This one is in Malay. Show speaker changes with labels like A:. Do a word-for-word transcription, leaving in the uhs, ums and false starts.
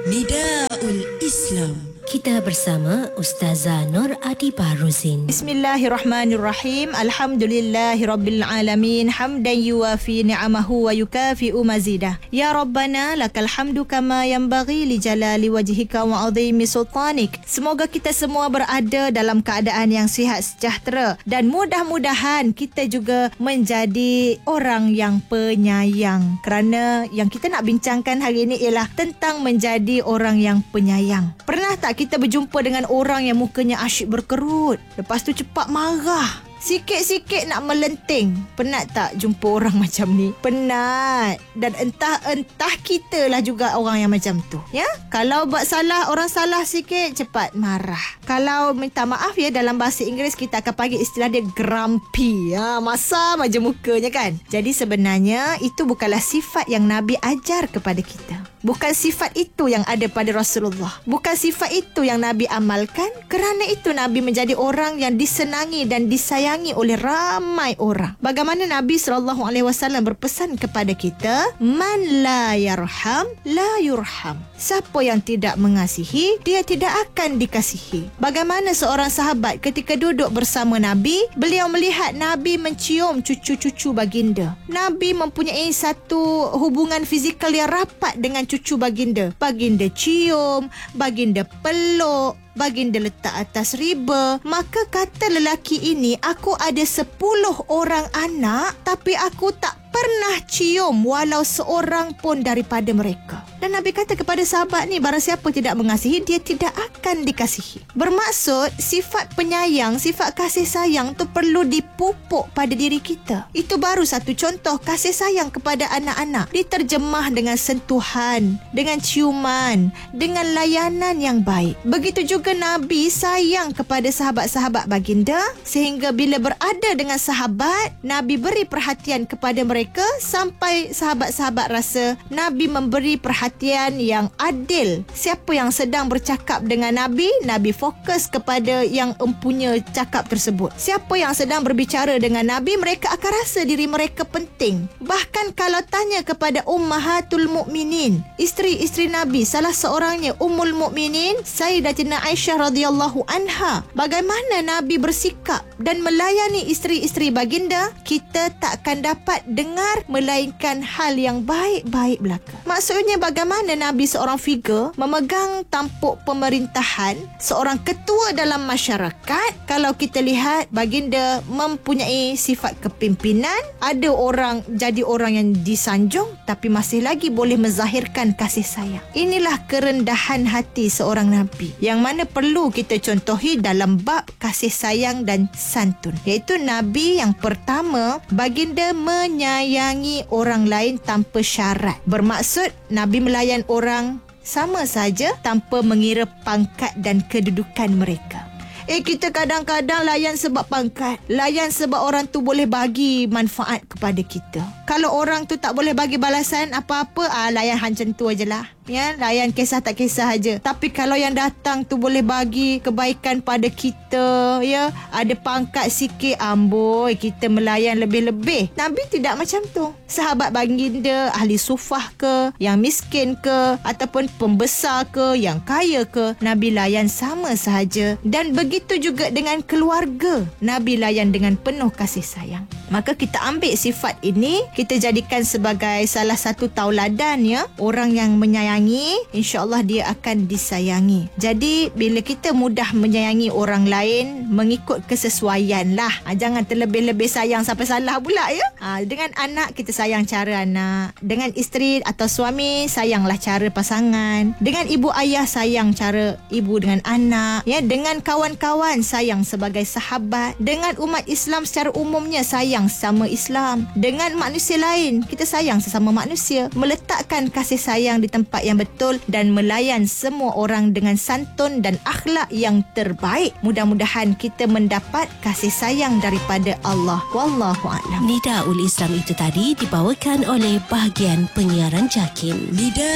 A: Nidaul Islam.
B: Kita bersama Ustazah Nur Adibah Ruzin.
C: Bismillahirrahmanirrahim. Alhamdulillahirabbil alamin. Hamdan yuwafi ni'amahu wa yukafi'u mazidah. Ya Rabbana lakal hamdu kama yanbaghi li jalali wajhika wa 'azimi sultanik. Semoga kita semua berada dalam keadaan yang sihat sejahtera dan mudah-mudahan kita juga menjadi orang yang penyayang. Kerana yang kita nak bincangkan hari ini ialah tentang menjadi orang yang penyayang. Pernah tak kita berjumpa dengan orang yang mukanya asyik berkerut, lepas tu cepat marah, sikit-sikit nak melenting? Penat tak jumpa orang macam ni? Penat. Dan entah-entah kita lah juga orang yang macam tu. Ya, kalau buat salah, orang salah sikit, cepat marah. Kalau minta maaf ya, dalam bahasa Inggeris kita akan panggil istilah dia grumpy. Ya, masam aja mukanya kan. Jadi sebenarnya itu bukanlah sifat yang Nabi ajar kepada kita. Bukan sifat itu yang ada pada Rasulullah. Bukan sifat itu yang Nabi amalkan. Kerana itu Nabi menjadi orang yang disenangi dan disayangi oleh ramai orang. Bagaimana Nabi sallallahu alaihi wasallam berpesan kepada kita, man la yarham la yurham. Siapa yang tidak mengasihi, dia tidak akan dikasihi. Bagaimana seorang sahabat ketika duduk bersama Nabi, beliau melihat Nabi mencium cucu-cucu baginda. Nabi mempunyai satu hubungan fizikal yang rapat dengan cucu baginda. Baginda cium, baginda peluk, baginda letak atas riba. Maka kata lelaki ini, aku ada sepuluh orang anak, tapi aku tak pernah cium walau seorang pun daripada mereka. Dan Nabi kata kepada sahabat ni, barang siapa tidak mengasihi, dia tidak akan dikasihi. Bermaksud sifat penyayang, sifat kasih sayang tu perlu dipupuk pada diri kita. Itu baru satu contoh kasih sayang kepada anak-anak. Diterjemah dengan sentuhan, dengan ciuman, dengan layanan yang baik. Begitu juga Nabi sayang kepada sahabat-sahabat baginda, sehingga bila berada dengan sahabat, Nabi beri perhatian kepada mereka sampai sahabat-sahabat rasa Nabi memberi perhatian yang adil. Siapa yang sedang bercakap dengan Nabi, Nabi fokus kepada yang empunya cakap tersebut. Siapa yang sedang berbicara dengan Nabi, mereka akan rasa diri mereka penting. Bahkan kalau tanya kepada Ummahatul Mukminin, isteri-isteri Nabi, salah seorangnya Ummul Mukminin Sayyidatina Aisyah radhiyallahu anha, bagaimana Nabi bersikap dan melayani isteri-isteri baginda, kita tak akan dapat dengar melainkan hal yang baik-baik belaka. Maksudnya bagaimana Nabi seorang figure memegang tampuk pemerintahan, seorang ketua dalam masyarakat. Kalau kita lihat baginda mempunyai sifat kepimpinan, ada orang jadi orang yang disanjung tapi masih lagi boleh menzahirkan kasih sayang. Inilah kerendahan hati seorang Nabi yang mana perlu kita contohi dalam bab kasih sayang dan santun. Iaitu Nabi yang pertama, baginda menyayangi orang lain tanpa syarat. Bermaksud Nabi melayan orang sama saja tanpa mengira pangkat dan kedudukan mereka. Eh, kita kadang-kadang layan sebab pangkat, layan sebab orang tu boleh bagi manfaat kepada kita. Kalau orang tu tak boleh bagi balasan apa-apa, ah, layan macam tu ajalah. Ya, layan kisah tak kisah aja. Tapi kalau yang datang tu boleh bagi kebaikan pada kita, ya, ada pangkat sikit, amboi, kita melayan lebih-lebih. Nabi tidak macam tu. Sahabat baginda, ahli sufah ke, yang miskin ke, ataupun pembesar ke, yang kaya ke, Nabi layan sama sahaja. Dan begitu juga dengan keluarga, Nabi layan dengan penuh kasih sayang. Maka kita ambil sifat ini, kita jadikan sebagai salah satu tauladan, ya. Orang yang menyayangi, insya-Allah dia akan disayangi. Jadi bila kita mudah menyayangi orang lain, mengikut kesesuaian lah. Ha, jangan terlebih-lebih sayang sampai salah pula, ya. Ha, dengan anak kita sayang cara anak, dengan isteri atau suami sayanglah cara pasangan, dengan ibu ayah sayang cara ibu dengan anak, ya. Dengan kawan-kawan sayang sebagai sahabat, dengan umat Islam secara umumnya sayang sama Islam, dengan manusia lain kita sayang sesama manusia, meletakkan kasih sayang di tempat yang betul dan melayan semua orang dengan santun dan akhlak yang terbaik. Mudah-mudahan kita mendapat kasih sayang daripada Allah. Wallahu a'lam.
B: Nidaul Islam itu tadi dibawakan oleh bahagian penyiaran JAKIM.
A: Nida